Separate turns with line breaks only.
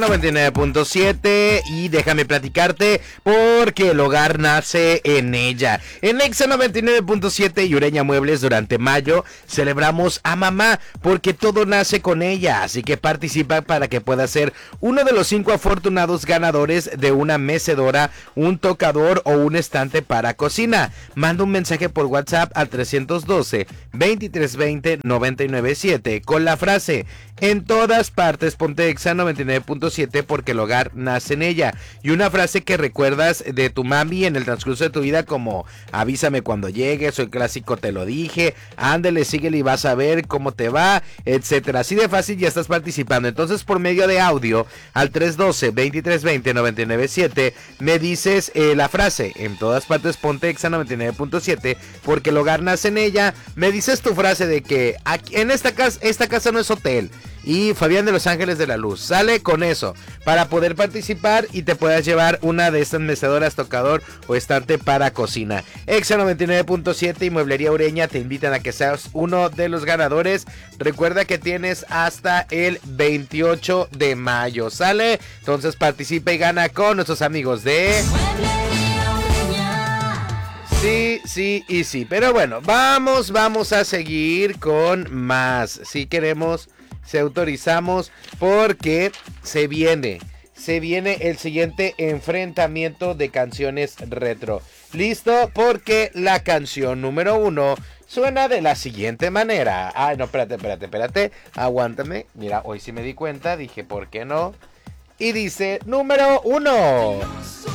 99.7 y déjame platicarte porque el hogar nace en ella. En Exa 99.7 y Ureña Muebles durante mayo celebramos a mamá porque todo nace con ella, así que participa para que puedas ser uno de los 5 afortunados ganadores de una mecedora, un tocador o un estante para cocina. Manda un mensaje por WhatsApp al 312-2320-997 con la frase: en todas partes ponte Exa 99.7 porque el hogar nace en ella. Y una frase que recuerdas de tu mami en el transcurso de tu vida, como avísame cuando llegues, o el clásico te lo dije, ándele, síguele y vas a ver cómo te va, etcétera. Así de fácil ya estás participando. Entonces, por medio de audio al 312-2320-997 me dices la frase: en todas partes ponte Exa 99.7 porque el hogar nace en ella. Me dices tu frase de que aquí, en esta casa no es hotel, y Fabián de Los Ángeles de la Luz. Sale con eso para poder participar y te puedas llevar una de estas mecedoras, tocador o estante para cocina. Exa 99.7 y Mueblería Ureña te invitan a que seas uno de los ganadores. Recuerda que tienes hasta el 28 de mayo. Sale, entonces participa y gana con nuestros amigos de Sí, y sí. Pero bueno, vamos a seguir con más. Si queremos, si autorizamos, porque se viene el siguiente enfrentamiento de canciones retro. ¿Listo? Porque la canción número 1 suena de la siguiente manera. Ay, no, espérate. Aguántame. Mira, hoy sí me di cuenta. Dije, ¿por qué no? Y dice, número 1.